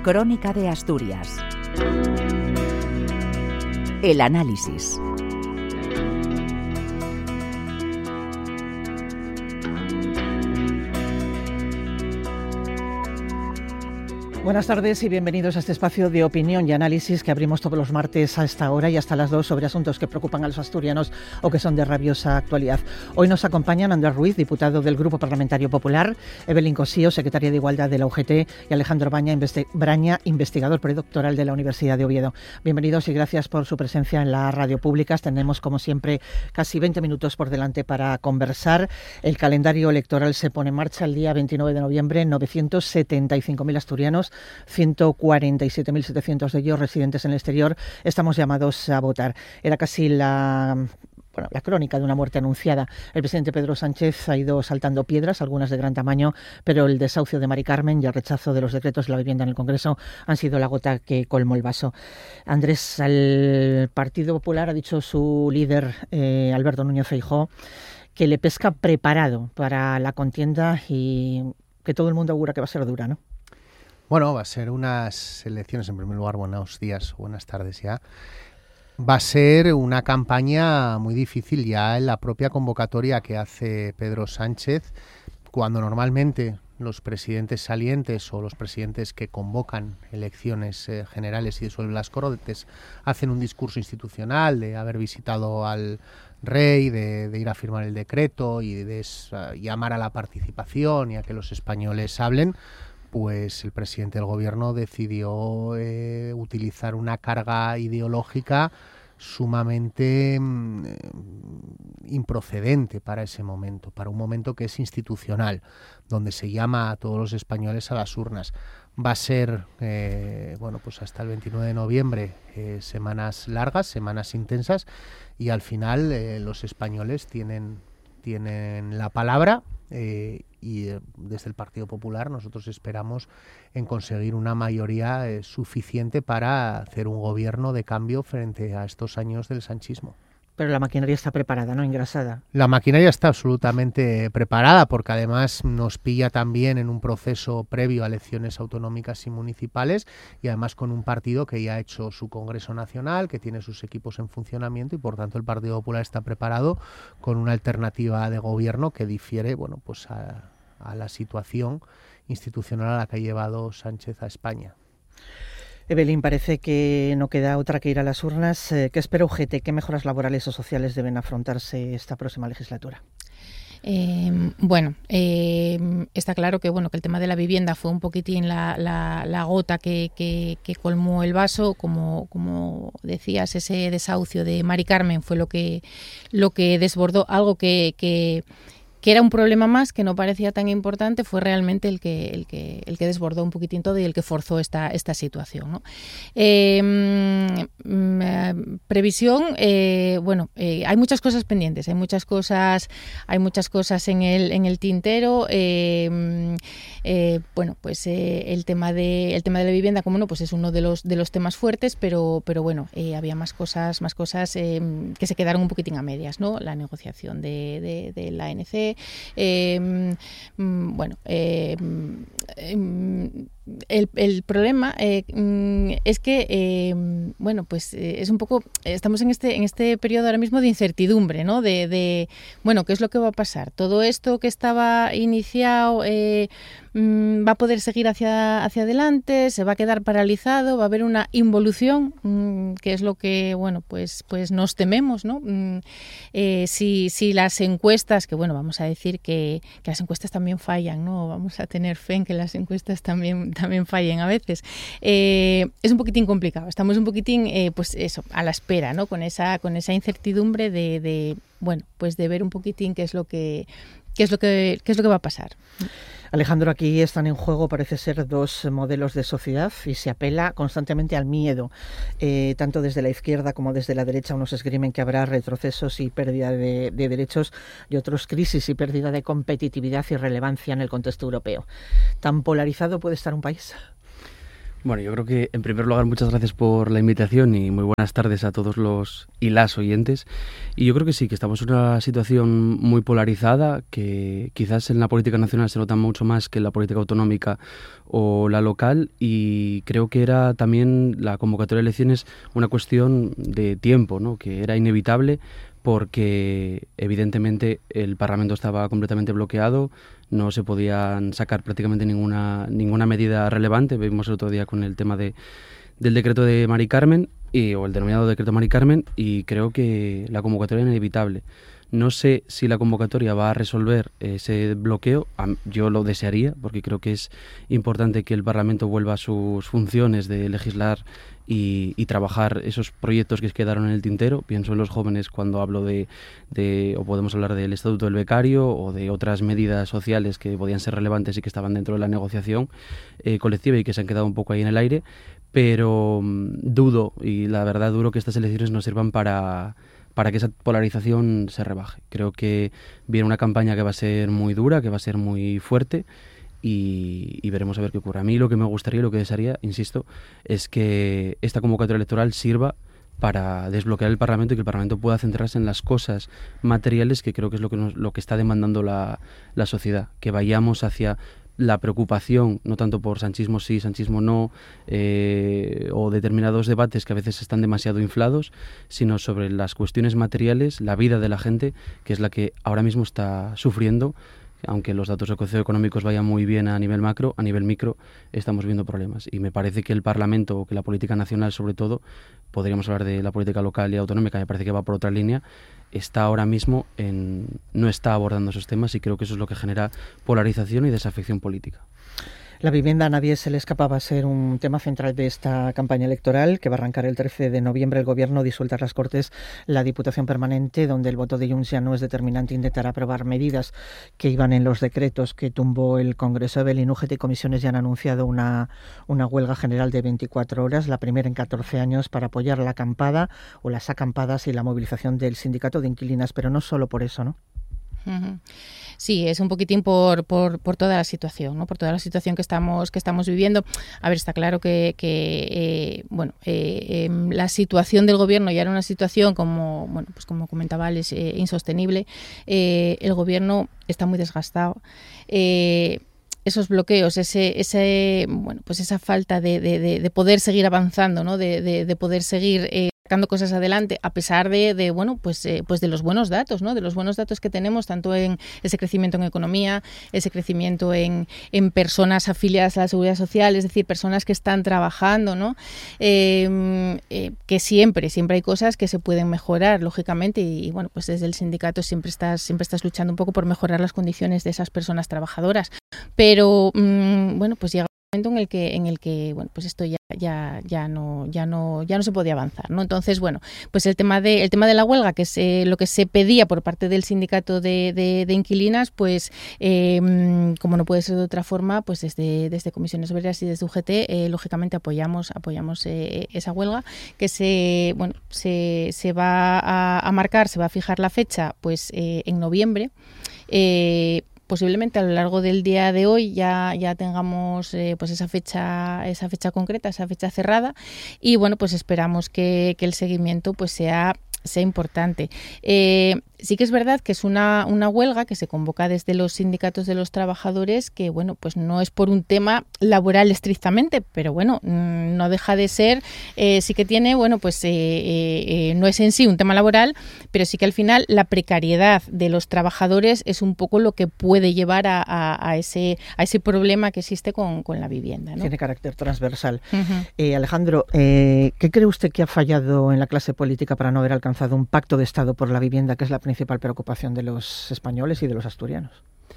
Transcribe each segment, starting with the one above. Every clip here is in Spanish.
Crónica de Asturias. El análisis. Buenas tardes y bienvenidos a este espacio de opinión y análisis que abrimos todos los martes a esta hora y hasta las 2 sobre asuntos que preocupan a los asturianos o que son de rabiosa actualidad. Hoy nos acompañan Andrés Ruiz, diputado del Grupo Parlamentario Popular, Evelyn Cosío, secretaria de Igualdad de la UGT, y Alejandro Braña, investigador predoctoral de la Universidad de Oviedo. Bienvenidos y gracias por su presencia en la radio pública. Tenemos, como siempre, casi 20 minutos por delante para conversar. El calendario electoral se pone en marcha el día 29 de noviembre. 975.000 asturianos, 147.700 de ellos residentes en el exterior, estamos llamados a votar. Era casi la crónica de una muerte anunciada. El presidente Pedro Sánchez ha ido saltando piedras, algunas de gran tamaño, pero el desahucio de Mari Carmen y el rechazo de los decretos de la vivienda en el Congreso han sido la gota que colmó el vaso. Andrés, al Partido Popular ha dicho su líder, Alberto Núñez Feijóo, que le pesca preparado para la contienda y que todo el mundo augura que va a ser dura, ¿no? Bueno, va a ser unas elecciones, en primer lugar, buenos días, buenas tardes ya. Va a ser una campaña muy difícil ya en la propia convocatoria que hace Pedro Sánchez, cuando normalmente los presidentes salientes o los presidentes que convocan elecciones generales y disuelven las Cortes hacen un discurso institucional de haber visitado al rey, de ir a firmar el decreto y de llamar a la participación y a que los españoles hablen. Pues el presidente del gobierno decidió utilizar una carga ideológica sumamente improcedente para ese momento, para un momento que es institucional, donde se llama a todos los españoles a las urnas. Va a ser, pues hasta el 29 de noviembre, semanas largas, semanas intensas, y al final los españoles tienen la palabra. Y desde el Partido Popular nosotros esperamos en conseguir una mayoría suficiente para hacer un gobierno de cambio frente a estos años del sanchismo. Pero la maquinaria está preparada, ¿no? Engrasada. La maquinaria está absolutamente preparada porque además nos pilla también en un proceso previo a elecciones autonómicas y municipales y además con un partido que ya ha hecho su Congreso Nacional, que tiene sus equipos en funcionamiento y por tanto el Partido Popular está preparado con una alternativa de gobierno que difiere, a la situación institucional a la que ha llevado Sánchez a España. Evelyn, parece que no queda otra que ir a las urnas. ¿Qué espera UGT? ¿Qué mejoras laborales o sociales deben afrontarse esta próxima legislatura? Está claro que el tema de la vivienda fue un poquitín la gota que colmó el vaso. Como decías, ese desahucio de Mari Carmen fue lo que desbordó algo que era un problema más, que no parecía tan importante, fue realmente el que desbordó un poquitín todo y el que forzó esta situación, ¿no? Previsión, hay muchas cosas pendientes, hay muchas cosas en el tintero. El tema de la vivienda, como no, pues es uno de los temas fuertes, pero había más cosas que se quedaron un poquitín a medias, ¿no? La negociación de la ANC. El problema es que es un poco, estamos en este periodo ahora mismo de incertidumbre, ¿no? ¿Qué es lo que va a pasar? Todo esto que estaba iniciado va a poder seguir hacia adelante, se va a quedar paralizado, va a haber una involución, que es lo que pues nos tememos, ¿no? Si las encuestas, que vamos a decir que las encuestas también fallan, ¿no? Vamos a tener fe en que las encuestas también fallen a veces. Es un poquitín complicado. Estamos un poquitín, a la espera, ¿no? Con esa incertidumbre de ver un poquitín qué es lo que va a pasar. Alejandro, aquí están en juego, parece ser, dos modelos de sociedad y se apela constantemente al miedo. Tanto desde la izquierda como desde la derecha unos esgrimen que habrá retrocesos y pérdida de derechos y otros crisis y pérdida de competitividad y relevancia en el contexto europeo. ¿Tan polarizado puede estar un país? Bueno, yo creo que en primer lugar muchas gracias por la invitación y muy buenas tardes a todos los y las oyentes. Y yo creo que sí, que estamos en una situación muy polarizada, que quizás en la política nacional se nota mucho más que en la política autonómica o la local, y creo que era también la convocatoria de elecciones una cuestión de tiempo, ¿no? Que era inevitable porque evidentemente el Parlamento estaba completamente bloqueado, no se podían sacar prácticamente ninguna medida relevante. Vimos el otro día con el tema del decreto de Mari Carmen, o el denominado decreto Mari Carmen, y creo que la convocatoria es inevitable. No sé si la convocatoria va a resolver ese bloqueo, yo lo desearía, porque creo que es importante que el Parlamento vuelva a sus funciones de legislar y trabajar esos proyectos que quedaron en el tintero. Pienso en los jóvenes cuando hablo o podemos hablar del Estatuto del Becario o de otras medidas sociales que podían ser relevantes y que estaban dentro de la negociación colectiva y que se han quedado un poco ahí en el aire, pero dudo, y la verdad dudo que estas elecciones nos sirvan para que esa polarización se rebaje. Creo que viene una campaña que va a ser muy dura, que va a ser muy fuerte, y veremos a ver qué ocurre. A mí lo que me gustaría y lo que desearía, insisto, es que esta convocatoria electoral sirva para desbloquear el Parlamento y que el Parlamento pueda centrarse en las cosas materiales, que creo que es lo que está demandando la sociedad, que vayamos hacia la preocupación, no tanto por sanchismo sí, sanchismo no, o determinados debates que a veces están demasiado inflados, sino sobre las cuestiones materiales, la vida de la gente, que es la que ahora mismo está sufriendo. Aunque los datos socioeconómicos vayan muy bien a nivel macro, a nivel micro estamos viendo problemas. Y me parece que el Parlamento, o que la política nacional sobre todo, podríamos hablar de la política local y autonómica, me parece que va por otra línea, está ahora mismo no está abordando esos temas, y creo que eso es lo que genera polarización y desafección política. La vivienda a nadie se le escapaba a ser un tema central de esta campaña electoral, que va a arrancar el 13 de noviembre. El Gobierno disuelta las Cortes, la Diputación Permanente, donde el voto de Junts ya no es determinante, intentará aprobar medidas que iban en los decretos que tumbó el Congreso. Evelyn, UGT y comisiones ya han anunciado una huelga general de 24 horas, la primera en 14 años, para apoyar la acampada o las acampadas y la movilización del sindicato de inquilinas, pero no solo por eso, ¿no? Uh-huh. Sí, es un poquitín por toda la situación, ¿no? Por toda la situación que estamos viviendo. A ver, está claro que la situación del Gobierno ya era una situación, como comentaba Alex, insostenible. El Gobierno está muy desgastado. Esos bloqueos, esa falta de poder seguir avanzando, ¿no? De poder seguir sacando cosas adelante, a pesar de los buenos datos, ¿no? De los buenos datos que tenemos, tanto en ese crecimiento en economía, ese crecimiento en personas afiliadas a la seguridad social, es decir, personas que están trabajando, ¿no? Que siempre hay cosas que se pueden mejorar, lógicamente, y pues desde el sindicato siempre estás luchando un poco por mejorar las condiciones de esas personas trabajadoras, pero pues llega en el que pues esto ya no se podía avanzar, ¿no? Entonces, pues el tema de la huelga, que es lo que se pedía por parte del sindicato de inquilinas, pues como no puede ser de otra forma, pues desde Comisiones Obreras y desde UGT lógicamente apoyamos esa huelga, que se va a marcar, se va a fijar la fecha pues en noviembre. Posiblemente a lo largo del día de hoy ya tengamos pues esa fecha concreta, esa fecha cerrada, y pues esperamos que el seguimiento pues sea importante. Sí que es verdad que es una huelga que se convoca desde los sindicatos de los trabajadores, que pues no es por un tema laboral estrictamente, pero no deja de ser, sí que tiene, pues no es en sí un tema laboral, pero sí que al final la precariedad de los trabajadores es un poco lo que puede llevar a ese problema que existe con la vivienda, ¿no? Tiene carácter transversal. Uh-huh. Alejandro, ¿qué cree usted que ha fallado en la clase política para no haber alcanzado un pacto de Estado por la vivienda, que es la principal preocupación de los españoles y de los asturianos?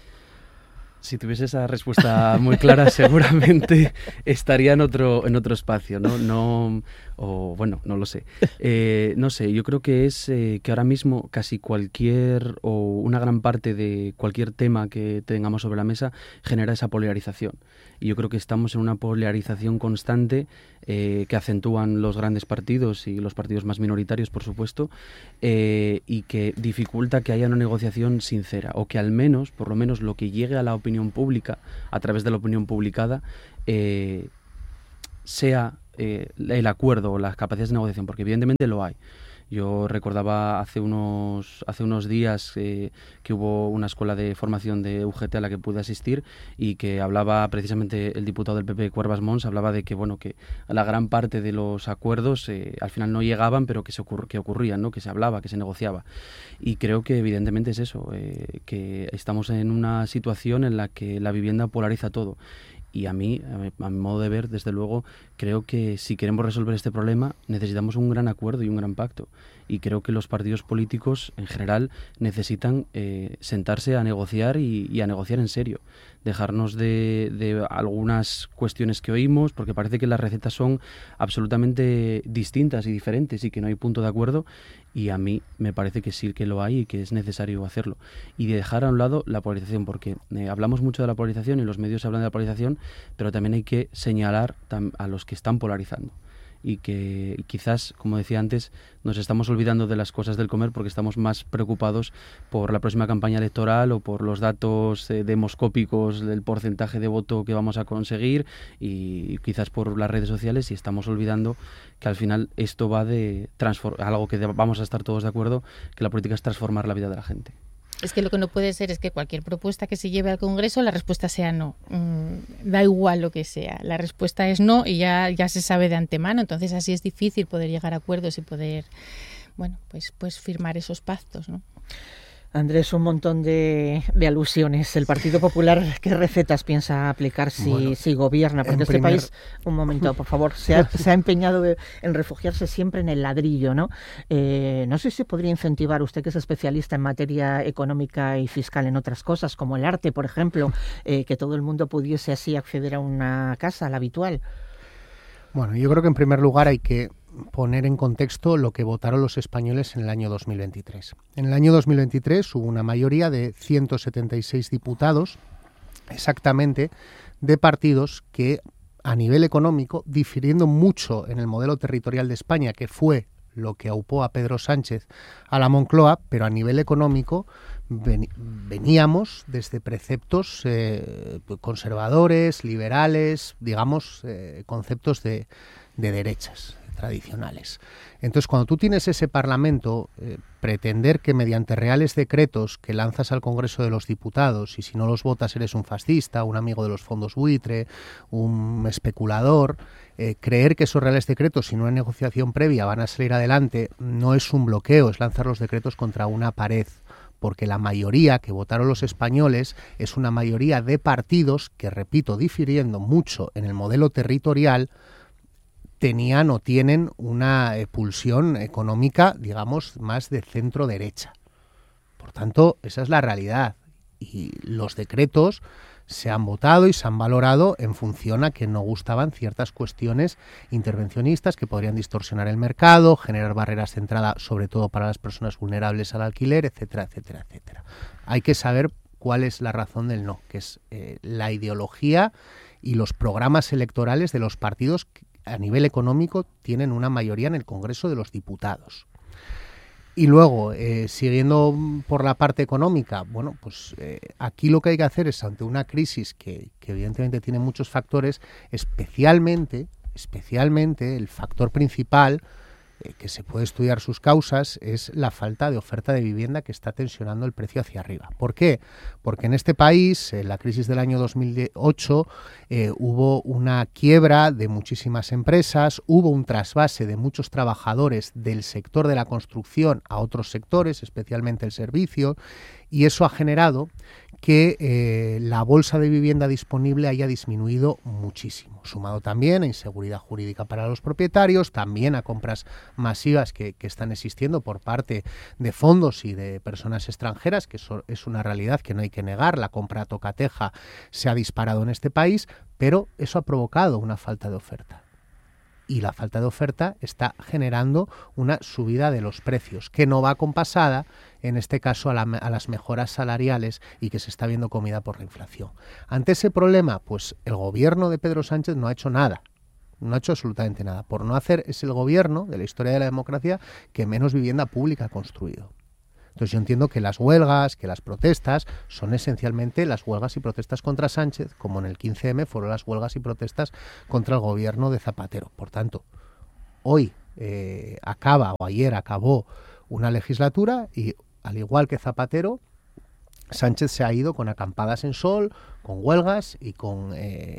Si tuviese esa respuesta muy clara, seguramente estaría en otro espacio, ¿no? No lo sé. No sé, yo creo que es que ahora mismo casi cualquier o una gran parte de cualquier tema que tengamos sobre la mesa genera esa polarización. Y yo creo que estamos en una polarización constante que acentúan los grandes partidos y los partidos más minoritarios, por supuesto, y que dificulta que haya una negociación sincera, o que al menos, por lo menos, lo que llegue a la opinión pública, a través de la opinión publicada, sea el acuerdo o las capacidades de negociación, porque evidentemente lo hay. Yo recordaba hace unos días que hubo una escuela de formación de UGT a la que pude asistir y que hablaba precisamente el diputado del PP, Cuervas Mons, hablaba de que que la gran parte de los acuerdos al final no llegaban, pero que ocurrían, ¿no? Que se hablaba, que se negociaba. Y creo que evidentemente es eso, que estamos en una situación en la que la vivienda polariza todo. Y a mi modo de ver, desde luego, creo que si queremos resolver este problema necesitamos un gran acuerdo y un gran pacto. Y creo que los partidos políticos, en general, necesitan sentarse a negociar y a negociar en serio. Dejarnos de algunas cuestiones que oímos, porque parece que las recetas son absolutamente distintas y diferentes y que no hay punto de acuerdo. Y a mí me parece que sí que lo hay y que es necesario hacerlo. Y de dejar a un lado la polarización, porque hablamos mucho de la polarización y los medios hablan de la polarización, pero también hay que señalar a los que están polarizando. Y que quizás, como decía antes, nos estamos olvidando de las cosas del comer porque estamos más preocupados por la próxima campaña electoral o por los datos demoscópicos del porcentaje de voto que vamos a conseguir y quizás por las redes sociales, y estamos olvidando que al final esto va de algo que vamos a estar todos de acuerdo, que la política es transformar la vida de la gente. Es que lo que no puede ser es que cualquier propuesta que se lleve al Congreso, la respuesta sea no. Da igual lo que sea. La respuesta es no y ya se sabe de antemano. Entonces así es difícil poder llegar a acuerdos y poder, pues firmar esos pactos, ¿no? Andrés, un montón de alusiones. El Partido Popular, ¿qué recetas piensa aplicar si gobierna? Porque este país, un momento, por favor, se ha empeñado en refugiarse siempre en el ladrillo, ¿no? No sé si podría incentivar, usted que es especialista en materia económica y fiscal en otras cosas, como el arte, por ejemplo, que todo el mundo pudiese así acceder a una casa, la habitual. Bueno, yo creo que en primer lugar hay que poner en contexto lo que votaron los españoles en el año 2023. En el año 2023 hubo una mayoría de 176 diputados, exactamente, de partidos que a nivel económico, difiriendo mucho en el modelo territorial de España, que fue lo que aupó a Pedro Sánchez a la Moncloa, pero a nivel económico veníamos desde preceptos conservadores, liberales, digamos, conceptos de derechas tradicionales. Entonces, cuando tú tienes ese Parlamento, pretender que mediante reales decretos que lanzas al Congreso de los Diputados, y si no los votas eres un fascista, un amigo de los fondos buitre, un especulador, creer que esos reales decretos, sin una negociación previa, van a salir adelante, no es un bloqueo, es lanzar los decretos contra una pared, porque la mayoría que votaron los españoles es una mayoría de partidos que, repito, difiriendo mucho en el modelo territorial, tenían o tienen una pulsión económica, digamos, más de centro-derecha. Por tanto, esa es la realidad. Y los decretos se han votado y se han valorado en función a que no gustaban ciertas cuestiones intervencionistas que podrían distorsionar el mercado, generar barreras de entrada, sobre todo para las personas vulnerables al alquiler, etcétera, etcétera, etcétera. Hay que saber cuál es la razón del no, que es la ideología y los programas electorales de los partidos que a nivel económico tienen una mayoría en el Congreso de los Diputados. Y luego, siguiendo por la parte económica, bueno, pues aquí lo que hay que hacer es, ante una crisis que evidentemente tiene muchos factores, especialmente el factor principal, que se puede estudiar sus causas, es la falta de oferta de vivienda que está tensionando el precio hacia arriba. ¿Por qué? Porque en este país, en la crisis del año 2008, hubo una quiebra de muchísimas empresas, hubo un trasvase de muchos trabajadores del sector de la construcción a otros sectores, especialmente el servicio, y eso ha generado que la bolsa de vivienda disponible haya disminuido muchísimo, sumado también a inseguridad jurídica para los propietarios, también a compras masivas que están existiendo por parte de fondos y de personas extranjeras, que eso es una realidad que no hay que negar. La compra a tocateja se ha disparado en este país, pero eso ha provocado una falta de oferta. Y la falta de oferta está generando una subida de los precios, que no va compasada, en este caso, a las mejoras salariales y que se está viendo comida por la inflación. Ante ese problema, pues el gobierno de Pedro Sánchez no ha hecho nada. No ha hecho absolutamente nada. Por no hacer, es el gobierno de la historia de la democracia que menos vivienda pública ha construido. Entonces yo entiendo que las huelgas, que las protestas son esencialmente las huelgas y protestas contra Sánchez, como en el 15M fueron las huelgas y protestas contra el gobierno de Zapatero. Por tanto, hoy ayer acabó una legislatura y, al igual que Zapatero, Sánchez se ha ido con acampadas en sol, con huelgas y con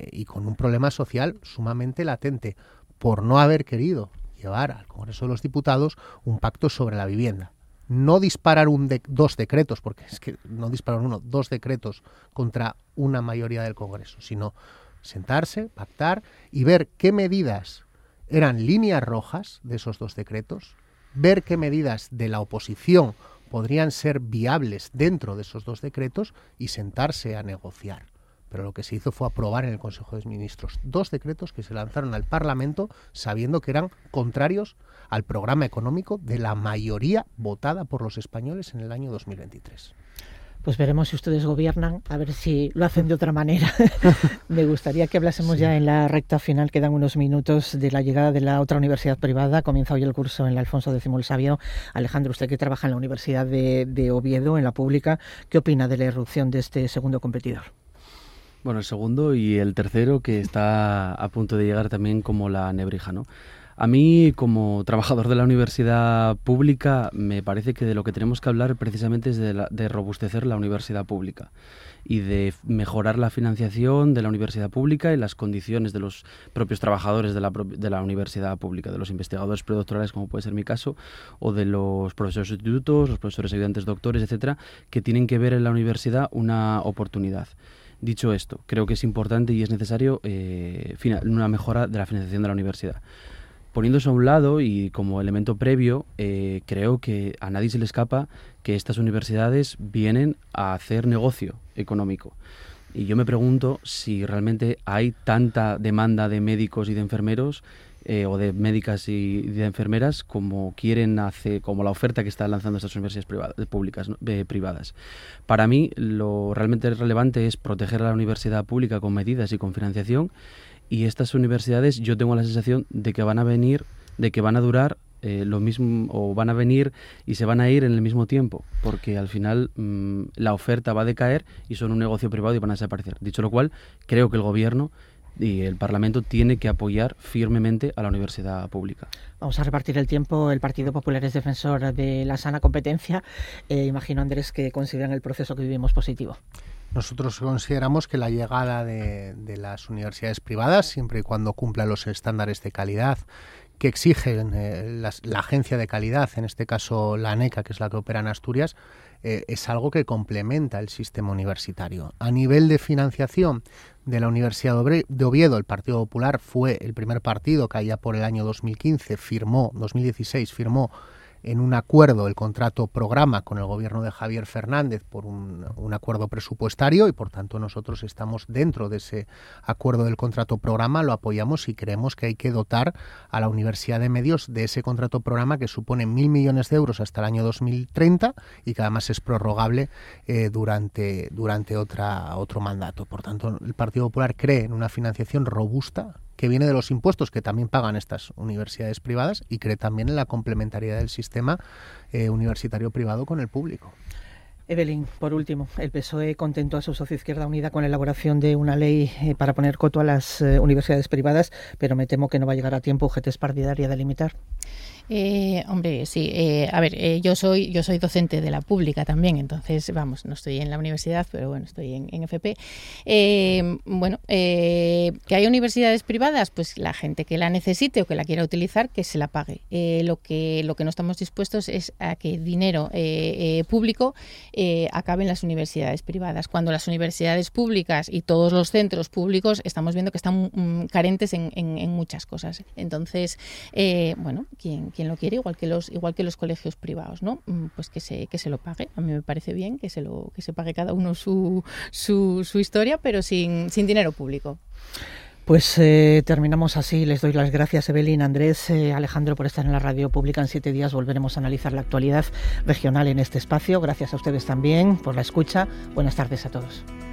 un problema social sumamente latente por no haber querido llevar al Congreso de los Diputados un pacto sobre la vivienda. No disparar dos decretos, porque es que no disparan uno, dos decretos contra una mayoría del Congreso, sino sentarse, pactar y ver qué medidas eran líneas rojas de esos dos decretos, ver qué medidas de la oposición podrían ser viables dentro de esos dos decretos y sentarse a negociar. Pero lo que se hizo fue aprobar en el Consejo de Ministros dos decretos que se lanzaron al Parlamento sabiendo que eran contrarios al programa económico de la mayoría votada por los españoles en el año 2023. Pues veremos si ustedes gobiernan, a ver si lo hacen de otra manera. Me gustaría que hablásemos ya en la recta final, quedan unos minutos, de la llegada de la otra universidad privada. Comienza hoy el curso en la Alfonso X el Sabio. Alejandro, usted que trabaja en la Universidad de Oviedo, en la pública, ¿qué opina de la irrupción de este segundo competidor? Bueno, el segundo y el tercero, que está a punto de llegar también como la nebrija, ¿no? A mí, como trabajador de la universidad pública, me parece que de lo que tenemos que hablar precisamente es de robustecer la universidad pública y de mejorar la financiación de la universidad pública y las condiciones de los propios trabajadores de la universidad pública, de los investigadores predoctorales, como puede ser mi caso, o de los profesores sustitutos, los profesores ayudantes doctores, etcétera, que tienen que ver en la universidad una oportunidad. Dicho esto, creo que es importante y es necesario una mejora de la financiación de la universidad. Poniéndose a un lado y como elemento previo, creo que a nadie se le escapa que estas universidades vienen a hacer negocio económico. Y yo me pregunto si realmente hay tanta demanda de médicos y de enfermeros o de médicas y de enfermeras como quieren hacer, como la oferta que están lanzando estas universidades privadas. Para mí, lo realmente relevante es proteger a la universidad pública con medidas y con financiación. Y estas universidades, yo tengo la sensación de que van a venir, de que van a durar lo mismo, o van a venir y se van a ir en el mismo tiempo, porque al final la oferta va a decaer y son un negocio privado y van a desaparecer. Dicho lo cual, creo que el Gobierno y el Parlamento tiene que apoyar firmemente a la universidad pública. Vamos a repartir el tiempo. El Partido Popular es defensor de la sana competencia. Imagino, Andrés, que consideran el proceso que vivimos positivo. Nosotros consideramos que la llegada de las universidades privadas, siempre y cuando cumpla los estándares de calidad que exigen la agencia de calidad, en este caso la ANECA, que es la que opera en Asturias, es algo que complementa el sistema universitario. A nivel de financiación de la Universidad de Oviedo, el Partido Popular fue el primer partido que allá por el año 2016 firmó en un acuerdo el contrato programa con el gobierno de Javier Fernández por un acuerdo presupuestario y por tanto nosotros estamos dentro de ese acuerdo del contrato programa, lo apoyamos y creemos que hay que dotar a la Universidad de Medios de ese contrato programa que supone 1.000 millones de euros hasta el año 2030 y que además es prorrogable durante otro mandato. Por tanto, el Partido Popular cree en una financiación robusta que viene de los impuestos que también pagan estas universidades privadas y cree también en la complementariedad del sistema universitario privado con el público. Evelyn, por último, el PSOE contentó a su socio Izquierda Unida con la elaboración de una ley para poner coto a las universidades privadas, pero me temo que no va a llegar a tiempo. ¿UGT es partidaria de limitar? Hombre, sí. Yo soy docente de la pública también, entonces, vamos, no estoy en la universidad, pero bueno, estoy en FP. ¿Que hay universidades privadas? Pues la gente que la necesite o que la quiera utilizar, que se la pague. Lo que no estamos dispuestos es a que dinero público acabe en las universidades privadas. Cuando las universidades públicas y todos los centros públicos estamos viendo que están carentes en muchas cosas. Entonces, quien lo quiere, igual que los colegios privados, ¿no? Pues que se lo pague. A mí me parece bien que se pague cada uno su historia, pero sin dinero público. Pues terminamos así. Les doy las gracias, Evelyn, Andrés, Alejandro, por estar en la radio pública. En 7 días volveremos a analizar la actualidad regional en este espacio. Gracias a ustedes también por la escucha. Buenas tardes a todos.